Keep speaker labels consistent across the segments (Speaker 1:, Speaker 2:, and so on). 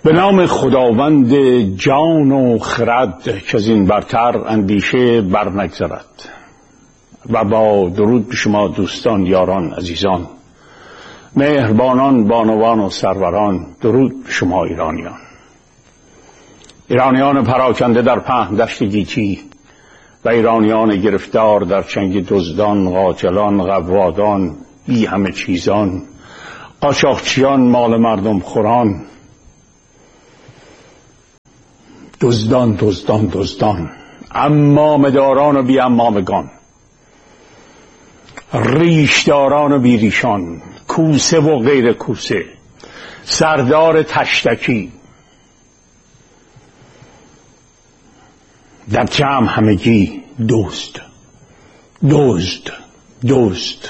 Speaker 1: به نام خداوند جان و خرد که از این برتر اندیشه بر نگذرد. و با درود به شما دوستان، یاران، عزیزان، مهربانان، بانوان و سروران، درود به شما ایرانیان پراکنده در پهن دشت گیتی و ایرانیان گرفتار در چنگ دزدان، قاچلان، قوادان، بی همه چیزان، قاچاقچیان، مال مردم خوران، دزدان، عمامه داران و بی عمامگان، ریشداران و بی ریشان، کوسه و غیر کوسه، سردار تشتکی، در جمع همگی دزد،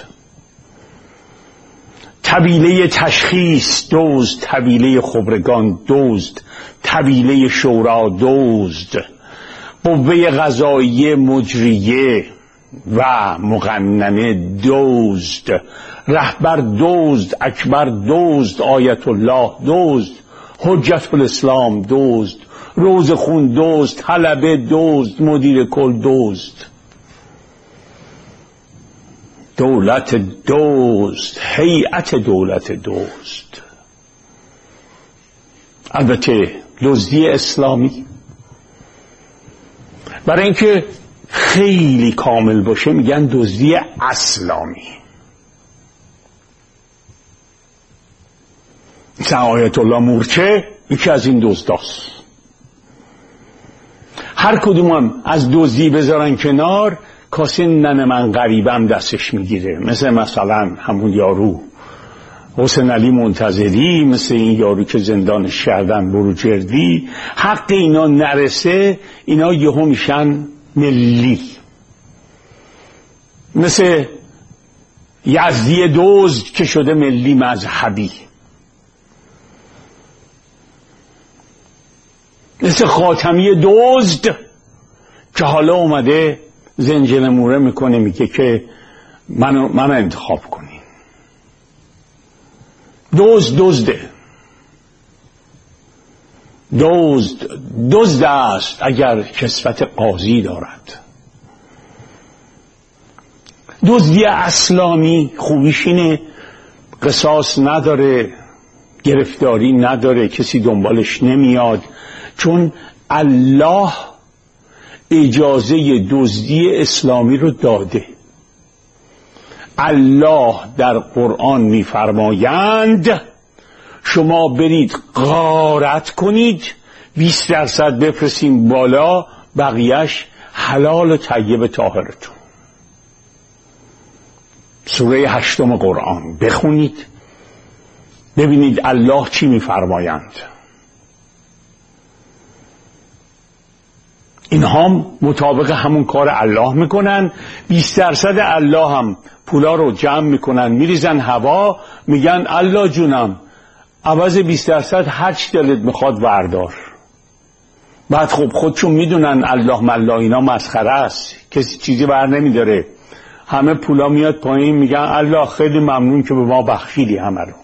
Speaker 1: طبیله تشخیص دزد، طبیله خبرگان دزد، طبیله شورا دزد، قوه قضاییه مجریه و مقننه دزد، رهبر دزد، اکبر دزد، آیت الله دزد، حجت الاسلام دزد، روز خون دزد، طلبه دزد، مدیر کل دزد، دولت دزد، هیئت دولت دزد. البته دزدی اسلامی برای اینکه خیلی کامل باشه میگن دزدی اسلامی. مثلا آیت الله مورچه یکی از این دزداست. هر کدوم هم از دزدی بذارن کنار، کاسه نن من غریبم دستش میگیره. مثلا همون یارو حسین علی منتظری، مثل این یارو که زندانش کردن بروجردی، حق اینا نرسه اینا یهو میشن ملی. مثل یزدی دزد که شده ملی مذهبی، مثل خاتمی دزد که حالا اومده زنجنه موره میکنه، میگه که من انتخاب کنین. دزد است اگر کسوت قاضی دارد. دزدی اسلامی خوبیش اینه قصاص نداره، گرفتاری نداره، کسی دنبالش نمیاد، چون الله اجازه دزدی اسلامی رو داده. الله در قرآن میفرمایند شما برید غارت کنید، 20% بفرستین بالا، بقیهش حلال و طیب طاهرتون. سوره 8 قرآن بخونید ببینید الله چی میفرمایند. اینها مطابق همون کار الله میکنن. 20% الله هم پولا رو جمع میکنن میریزن هوا، میگن الله جونم عوض 20% هر چی دلت میخواد وردار. بعد خب خودشون میدونن الله ملا اینا مسخره است، کسی چیزی بر نمیداره، همه پولا میاد پایین، میگن الله خیلی ممنون که به ما بخشیدی همه رو.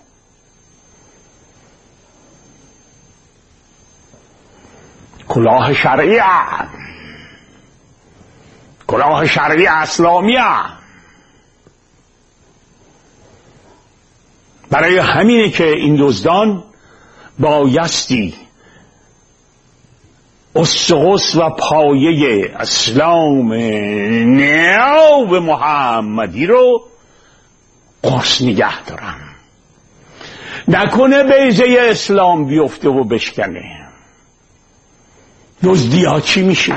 Speaker 1: کلاه شرعی اسلامیه. برای همینه که این دزدان بایستی اسقس و پایه اسلام نو محمدی رو قرص نگه دارن، نکنه بیضه اسلام بیفته و بشکنه. دزدی ها چی میشه؟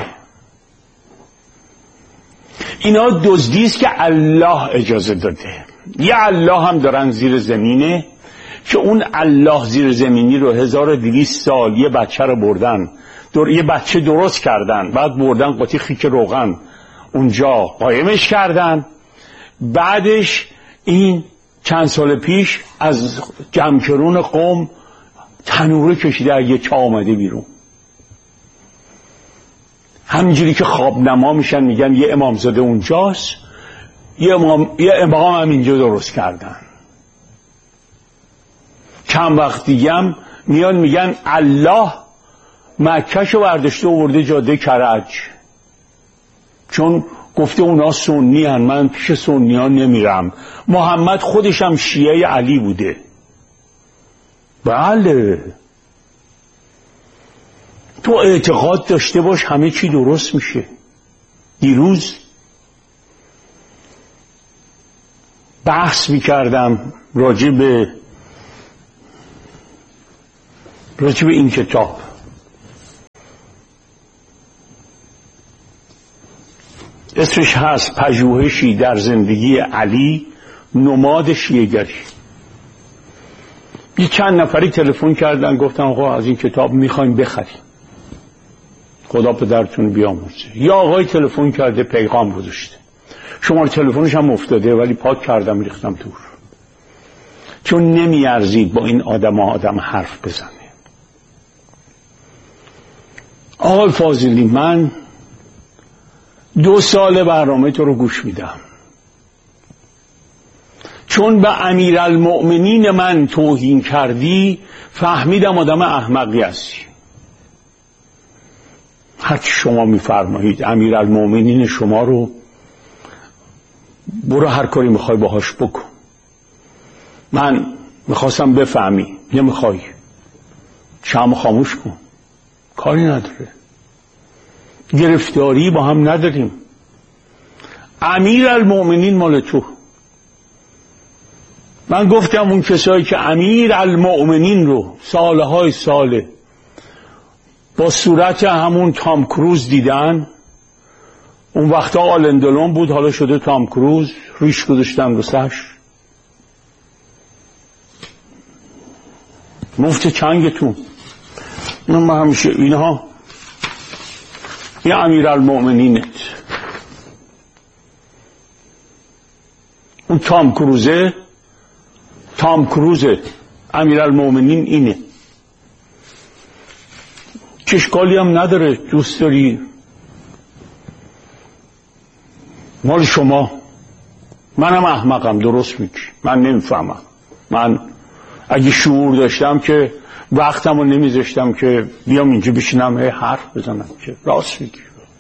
Speaker 1: اینا دزدی است که الله اجازه داده. یه الله هم دارن زیر زمینه که اون الله زیر زمینی رو 1200 سال یه بچه رو بردن، یه بچه درست کردن، بعد بردن قاطی خیک روغن اونجا قایمش کردن. بعدش این چند سال پیش از جمکرون قم تنوره کشیده، یه چا آمده بیرون. همینجوری که خواب نما میشن میگن یه امامزاده اونجاست، یه امام هم اینجا درست کردن. چند وقت دیگه هم میان میگن الله مکهشو برداشته آورده جاده کرج، چون گفته اونا سنی هن، من پیش سنی ها نمیرم. محمد خودش هم شیعه علی بوده. بله، تو اعتقاد داشته باش همه چی درست میشه. دیروز بحث میکردم راجع به این کتاب. اسمش هست پژوهشی در زندگی علی، نماد شیعه‌گری. یه چند نفری تلفن کردن گفتن آقا از این کتاب میخوایم بخریم، خدا پدرتون بیامرزه. یا آقای تلفن کرده پیغام گذاشته، شماره تلفنش هم افتاده ولی پاک کردم ریختم دور، چون نمیارزید با این آدم حرف بزنه. آقای فاضلی، من 2 سال برنامه تو رو گوش میدم، چون به امیرالمؤمنین من توهین کردی فهمیدم آدم احمقی هستی. هرچی شما میفرمایید، امیرالمؤمنین شما رو برو هر کاری میخوای باهاش بکن. من میخواستم بفهمی، نمیخوای شام خاموش کن، کاری نداره، گرفتاری با هم نداریم. امیرالمؤمنین مال تو. من گفتم اون کسایی که امیرالمؤمنین رو سالهای ساله با صورت همون تام کروز دیدن، اون وقتا آلندلون بود، حالا شده تام کروز، ریش گذاشتن رو سرش. مفت چنگتون. من همیشه اینها یه امیرالمؤمنینت، اون تام کروزه، امیرالمؤمنین اینه. چشکالی هم نداره، دوست داری مال شما. منم احمقم، درست میگی، من نمیفهمم. من اگه شعور داشتم که وقتم رو نمیذاشتم که بیام اینجا بشینم حرف بزنم. که راست میگی،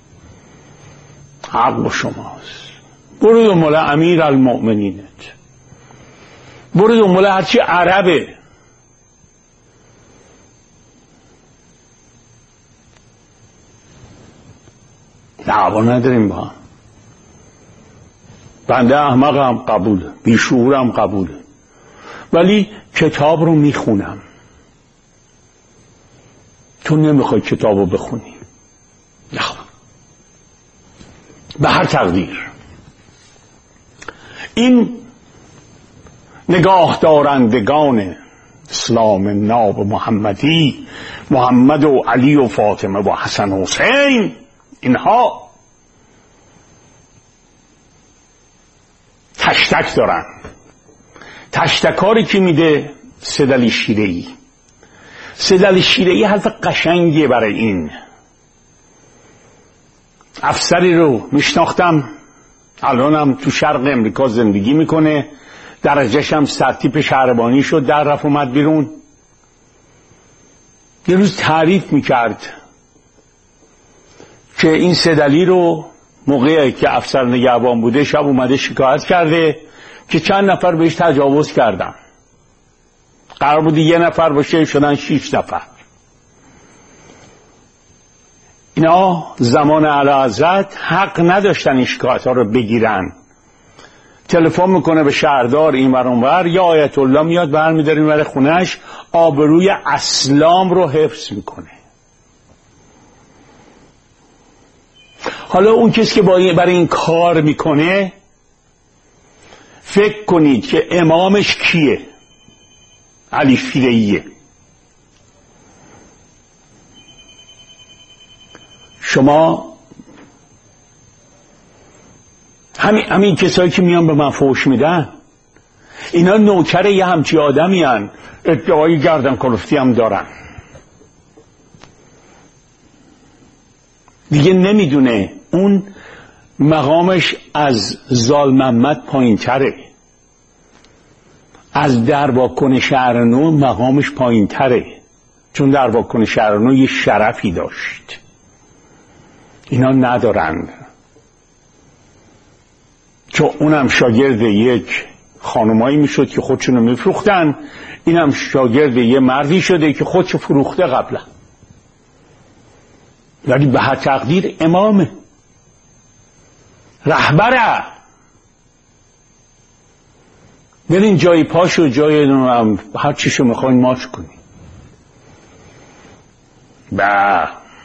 Speaker 1: حق با شماست. برو دنبال امیرالمؤمنینت، برو دنبال هرچی عربه. دعوا نداریم با هم. بنده احمقم قبوله، بیشعورم قبوله، ولی کتاب رو میخونم. تو نمیخوای کتاب رو بخونی. به هر تقدیر این نگاه دارندگان اسلام ناب محمدی، محمد و علی و فاطمه و حسن و حسین، اینها تشتک دارن. تشتکاری که میده سیدعلی شیره‌ای. سیدعلی شیره‌ای حرف قشنگیه برای این. افسری رو میشناختم، الانم تو شرق امریکا زندگی میکنه، درجهش هم سرتیپ شهربانی شد، در رفت اومد بیرون. یه روز تعریف میکرد که این سیدعلی رو موقعی که افسر نگهبان بوده شب اومده شکایت کرده که چند نفر بهش تجاوز کردن. قرار بود 1 نفر باشه، شدن 6 نفر. اینا زمان اعلیحضرت حق نداشتن این شکایت ها رو بگیرن. تلفن میکنه به شهردار این ور اون ور، یا آیت الله میاد برمی‌داره این ور خونه‌اش، آبروی اسلام رو حفظ میکنه. حالا اون کسی که برای این کار میکنه، فکر کنید که امامش کیه؟ علی شیره‌ایه. شما همین کسایی که میان به من فحش میدن، اینا نوکر یه همچی آدمی هن، ادعای گردن کلفتی هم دارن. دیگه نمیدونه اون مقامش از زال محمد پایین تره، از درباکن شهر نو مقامش پایین تره. چون در واکنش شهرانو یه شرفی داشت. اینا ندارند، چون اونم شاگرد یک خانمایی میشد که خودشونو میفروختن، اینم شاگرد یه مردی شده که خودشو فروخته قبلا، ولی به هر تقدیر امامه، رهبره. برین جای پاشو، جای هر چیشو میخواین ماچ کنی.